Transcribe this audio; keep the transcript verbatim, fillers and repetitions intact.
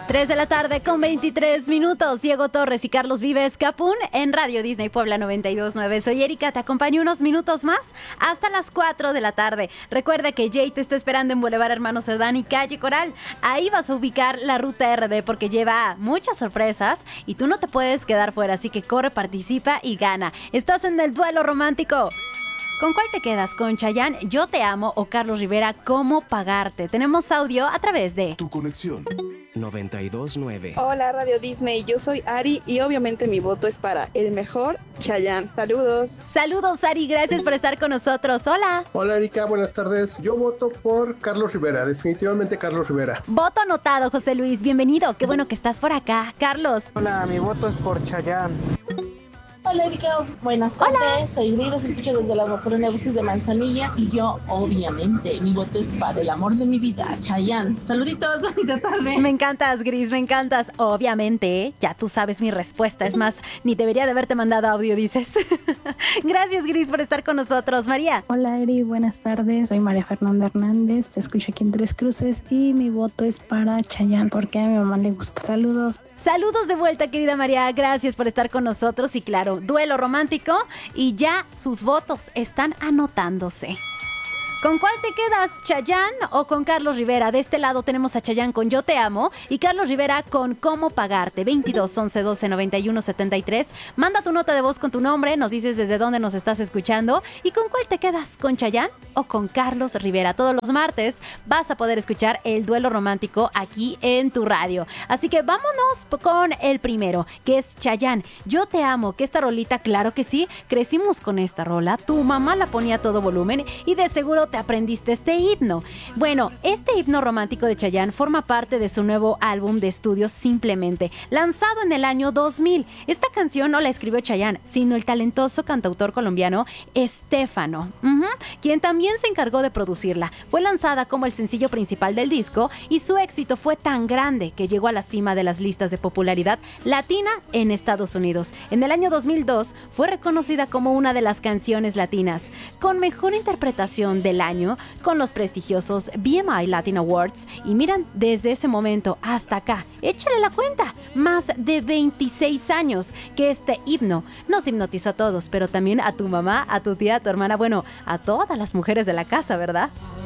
tres de la tarde con veintitrés minutos. Diego Torres y Carlos Vives Capún en Radio Disney Puebla noventa y dos punto nueve. Soy Erika, te acompaño unos minutos más hasta las cuatro de la tarde. Recuerda que Jay te está esperando en Boulevard Hermano Cerdán y Calle Coral. Ahí vas a ubicar la ruta R D porque lleva muchas sorpresas y tú no te puedes quedar fuera. Así que corre, participa y gana. Estás en el duelo romántico. ¿Con cuál te quedas? ¿Con Chayanne, Yo Te Amo o Carlos Rivera, Cómo Pagarte? Tenemos audio a través de Tu Conexión noventa y dos punto nueve. Hola Radio Disney, yo soy Ari y obviamente mi voto es para el mejor Chayanne. Saludos. Saludos, Ari, gracias por estar con nosotros. Hola. Hola Erika, buenas tardes. Yo voto por Carlos Rivera, definitivamente Carlos Rivera. Voto anotado, José Luis, bienvenido. Qué bueno que estás por acá. Carlos. Hola, mi voto es por Chayanne. Hola Erika, buenas tardes, Hola. Soy Gris, los escucho desde la Colonia Bosques de Manzanilla y yo obviamente mi voto es para el amor de mi vida, Chayanne. Saluditos, bonita tarde. Me encantas, Gris, me encantas. Obviamente, ya tú sabes mi respuesta, es más, ni debería de haberte mandado audio, dices. Gracias, Gris, por estar con nosotros. María. Hola Eri, buenas tardes, soy María Fernanda Hernández, te escucho aquí en Tres Cruces y mi voto es para Chayanne porque a mi mamá le gusta. Saludos. Saludos de vuelta, querida María, gracias por estar con nosotros y claro, duelo romántico y ya sus votos están anotándose. ¿Con cuál te quedas, Chayanne o con Carlos Rivera? De este lado tenemos a Chayanne con Yo Te Amo y Carlos Rivera con Cómo Pagarte. veintidós, once, doce, noventa y uno, setenta y tres. Manda tu nota de voz con tu nombre, nos dices desde dónde nos estás escuchando. ¿Y con cuál te quedas? ¿Con Chayanne o con Carlos Rivera? Todos los martes vas a poder escuchar el duelo romántico aquí en tu radio. Así que vámonos con el primero, que es Chayanne. Yo Te Amo, que esta rolita, claro que sí, crecimos con esta rola. Tu mamá la ponía a todo volumen y de seguro te aprendiste este himno. Bueno, este himno romántico de Chayanne forma parte de su nuevo álbum de estudio Simplemente, lanzado en el año dos mil. Esta canción no la escribió Chayanne, sino el talentoso cantautor colombiano Estefano, uh-huh, quien también se encargó de producirla. Fue lanzada como el sencillo principal del disco y su éxito fue tan grande que llegó a la cima de las listas de popularidad latina en Estados Unidos. En el año dos mil dos fue reconocida como una de las canciones latinas con mejor interpretación del año con los prestigiosos B M I Latin Awards y miran, desde ese momento hasta acá, échale la cuenta, más de veintiséis años que este himno nos hipnotizó a todos, pero también a tu mamá, a tu tía, a tu hermana, bueno, a todas las mujeres de la casa, ¿verdad?